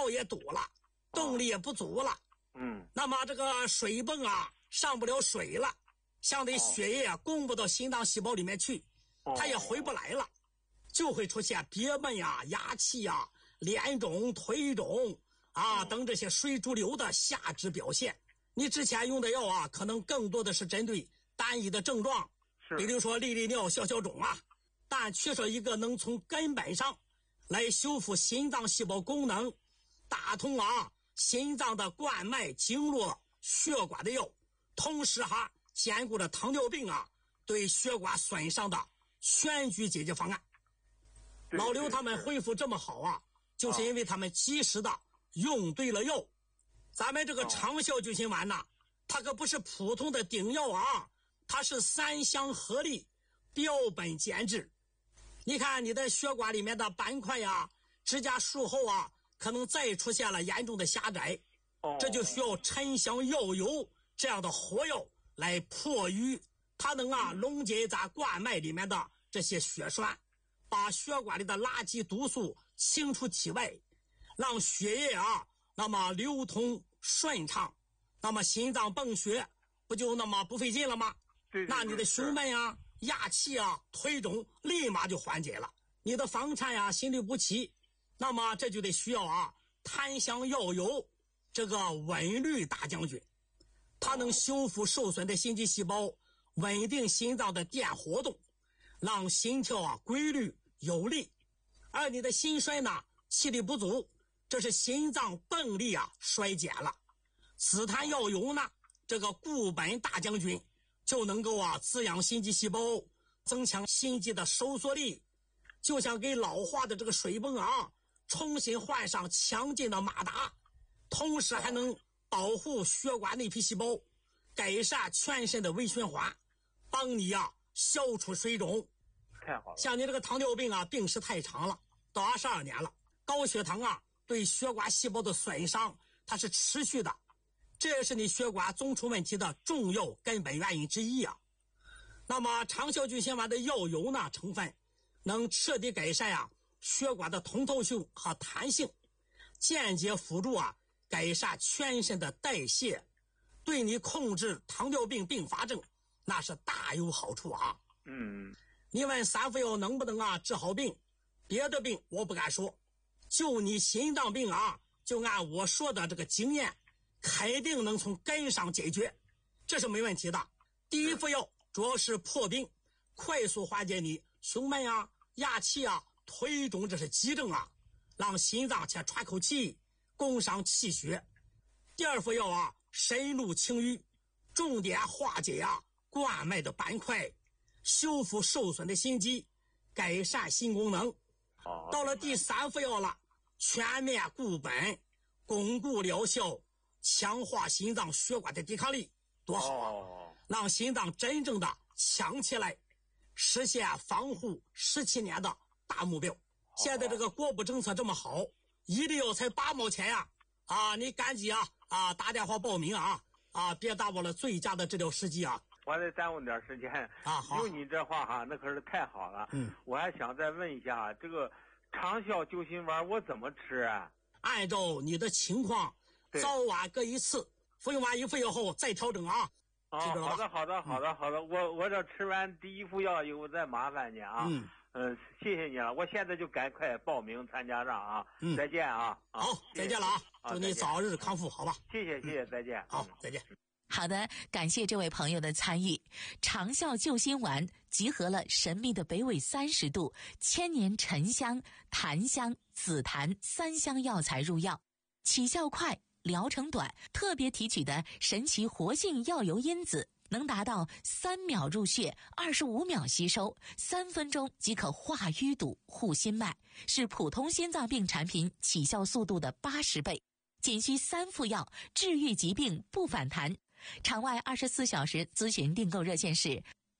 尿也堵了，动力也不足了。那么这个水泵啊上不了水了，像这血液啊供不到心脏细胞里面去，它也回不来了，就会出现憋闷呀、压气呀、脸肿、腿肿啊等这些水肿瘤的下肢表现。你之前用的药啊，可能更多的是针对单一的症状，比如说利利尿、消消肿啊，但缺少一个能从根本上来修复心脏细胞功能、打通啊心脏的冠脉经络血管的药，同时还兼顾了糖尿病啊对血管损伤的全局解决方案。老刘他们恢复这么好啊，就是因为他们及时的用对了药。咱们这个长效救心丸呢，它可不是普通的顶药啊，它是3相合力，标本兼治。你看你的血管里面的斑块呀、指甲术后啊，可能再出现了严重的狭窄，这就需要沉香药油这样的活药来破瘀，它能啊溶解咱冠脉里面的这些血栓，把血管里的垃圾毒素清除体外，让血液啊那么流通顺畅，那么心脏泵血不就那么不费劲了吗？那你的胸闷啊、压气啊、腿肿立马就缓解了。你的房颤啊、心律不齐，那么这就得需要啊檀香药油这个稳律大将军，它能修复受损的心肌细胞，稳定心脏的电活动，让心跳啊规律有力。而你的心衰呢，气力不足，这是心脏泵力啊衰减了。紫檀药油呢，这个固本大将军就能够啊滋养心肌细胞，增强心肌的收缩力，就像给老化的这个水泵啊重新换上强劲的马达，同时还能保护血管内皮细胞，改善全身的微循环，帮你啊消除水肿。 太好了。 像你这个糖尿病啊病史太长了，到22年了，高血糖啊对血管细胞的损伤它是持续的，这也是你血管总出问题的重要根本原因之一啊。那么长效救心丸的药油呢成分能彻底改善啊血管的通透性和弹性，间接辅助啊改善全身的代谢，对你控制糖尿病并发症那是大有好处啊。你问3副药能不能啊治好病？别的病我不敢说，就你心脏病啊，就按我说的这个经验，肯定能从根上解决，这是没问题的。第一副药主要是破冰，快速缓解你胸闷啊、压气啊、腿肿，这是急症啊，让心脏先喘口气，供上气血。第二副药啊，深入清淤，重点化解啊冠脉的斑块，修复受损的心肌，改善心功能。到了第3副药了，全面固本，巩固疗效，强化心脏血管的抵抗力，多好啊！让心脏真正的强起来，实现防护17年的大目标。现在这个国补政策这么好，一粒药才8毛钱呀！你赶紧打电话报名别耽误了最佳的治疗时机啊！ 我得耽误点时间好， 有你这话那可是太好了。我还想再问一下，这个长效救心丸我怎么吃啊？ 按照你的情况，早晚各1次，服用完1副药后再调整啊。记住了吧？ 好的。我这吃完第1副药以后再麻烦你啊。谢谢你了，我现在就赶快报名参加上啊。再见啊。 好，再见了啊！祝你早日康复，好吧？ 谢谢，再见。 好，再见。 好的，感谢这位朋友的参与。长效救心丸集合了神秘的北纬30度、千年沉香、檀香、紫檀3香药材入药，起效快，疗程短，特别提取的神奇活性药油因子，能达到3秒入血，25秒吸收，3分钟即可化淤堵、护心脉，是普通心脏病产品起效速度的80倍。仅需3副药，治愈疾病不反弹。场外24小时咨询订购热线是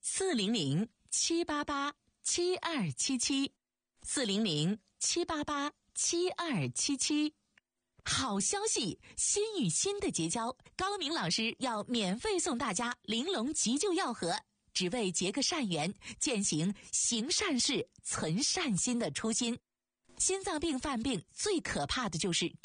400-788-7277，400-788-7277。好消息，心与心的结交，高明老师要免费送大家玲珑急救药盒，只为结个善缘，践行行善事、存善心的初心。心脏病犯病最可怕的就是